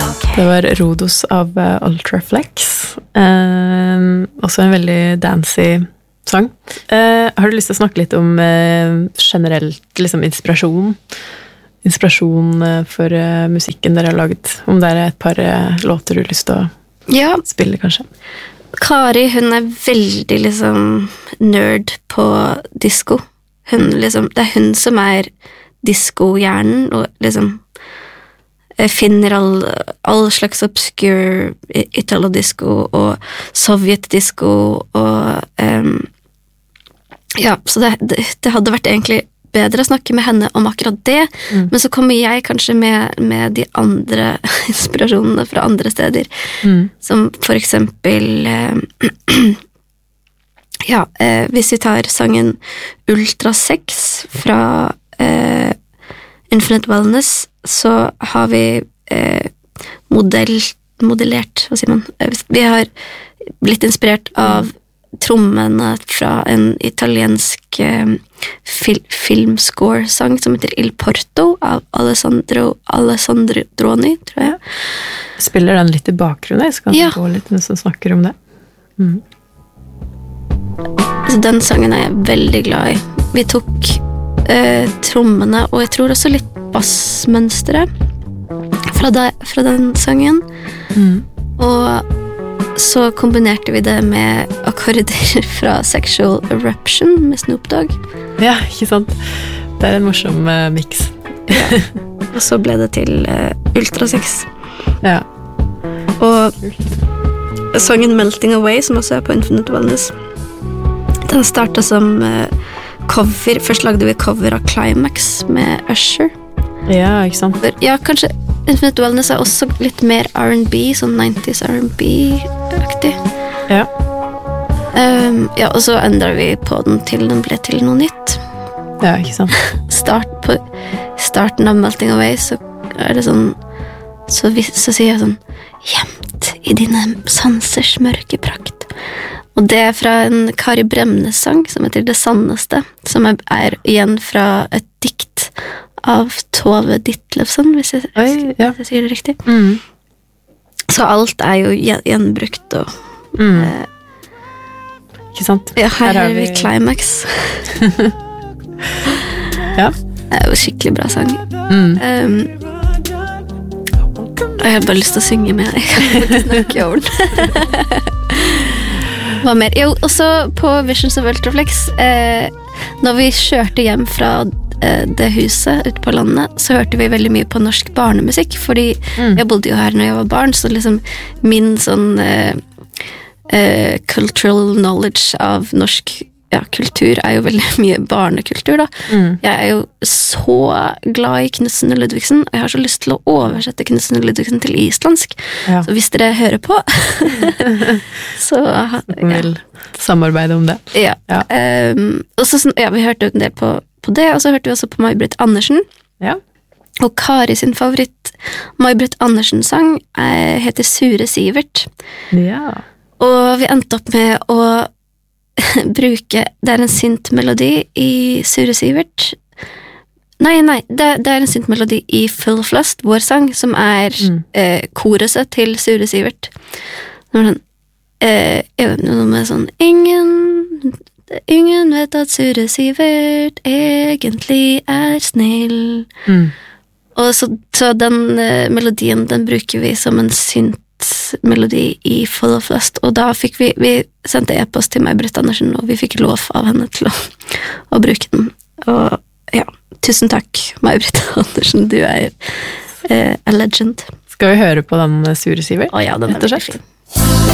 Det var Rodos av Ultraflex. Også en veldig dancy sang. Har du lyst til å snakke litt om generelt liksom inspirasjon for musikken dere har laget? Om det et par låter du har lyst til å spille, kanskje? Kari, hun veldig liksom nerd på disco. Det hun som disco-hjernen, og liksom finner all slags obscure Italo-disco og Sovjet-disco og så det hadde vært egentlig bedre å snakke med henne om akkurat det, men så kommer jeg kanskje med de andre inspirasjonene fra andre steder, som for eksempel hvis vi tar sangen Ultra 6 fra Infinite Wellness, så har vi modellert, hva sier man? Vi har blitt inspirert av trommene fra en italiensk filmscore-sang som heter Il Porto av Alessandro Droni, tror jeg. Spiller den litt i bakgrunnen, så kan du gå litt mens du snakker om det. Så den sangen jeg veldig glad i. Vi tok trommene, og jeg tror også litt bassmønstre fra den sangen. Og så kombinerte vi det med akkorder fra Sexual Eruption med Snoop Dogg. Ja, ikke sant? Det en morsom mix. Og så ble det til Ultra 6. Ja. Og sangen Melting Away, som også på Infinite Wellness, den startet som cover. Først lagde vi cover av Climax med Usher. Ja, ikke sant? Ja, kanskje Infinite Wellness også litt mer R&B, sånn 90s R&B-aktig. Ja. Og så endret vi på den til den ble til noe nytt. Ja, ikke sant? På starten av Melting Away så det sånn, så sier jeg sånn, gjemt i dine sansers mørke prakt. Og det fra en Kari Bremnes-sang som heter Det sanneste, som igjen fra et dikt av Tove Ditlevsen, hvis jeg sier det riktig. Så alt jo gjenbrukt og ikke sant? Ja, her vi Climax. Ja. Det jo skikkelig bra sang. Jeg har bare lyst til å synge med. Jeg kan ikke snakke over den. Hva mer? Jo, også på Visions of Ultraflex, når vi kjørte hjem fra det huset ute på landet, så hørte vi veldig mye på norsk barnemusikk, fordi jeg bodde jo her når jeg var barn, så liksom min sånn cultural knowledge av norsk kultur jo veldig mye barnekultur da. Jeg jo så glad i Knudsen og Ludvigsen, og jeg har så lyst til å oversette Knudsen og Ludvigsen til islandsk, så hvis dere hører på så vil samarbeide om det. Og så vi hørte en del på det, og så hørte vi også på May-Britt Andersen. Og Kari sin favoritt May-Britt Andersen-sang heter Sure Sivert. Og vi endte opp med å bruke, det en synt-melodi i Sure Sivert. Nei, det en synt-melodi i Full Flust, vår sang, som koreset til Sure Sivert. Noe med sånn Ingen vet at Sure Sivert egentlig snill. Og så den melodien, den bruker vi som en synt-melodi i Full of Lust, og da fikk vi sendte e-post til May-Britt Andersen, og vi fikk lov av henne til å bruke den. Og tusen takk, May-Britt Andersen, du a legend. Skal vi høre på den Sure Sivert? Ja, den veldig fin.